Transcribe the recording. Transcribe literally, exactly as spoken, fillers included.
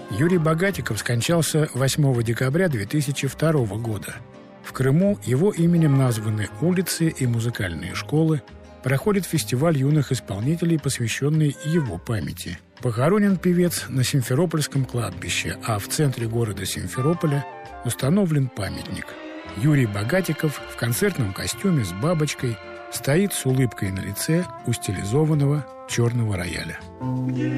Юрий Богатиков скончался восьмого декабря две тысячи второго года. В Крыму его именем названы улицы и музыкальные школы. Проходит фестиваль юных исполнителей, посвященный его памяти. Похоронен певец на Симферопольском кладбище, а в центре города Симферополя установлен памятник. Юрий Богатиков в концертном костюме с бабочкой стоит с улыбкой на лице у стилизованного черного рояля.